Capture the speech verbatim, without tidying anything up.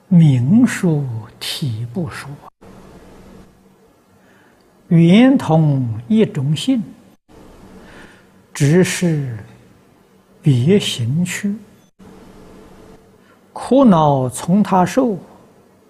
名说体不说，圆同一种性，只是别行趣。苦恼从他受，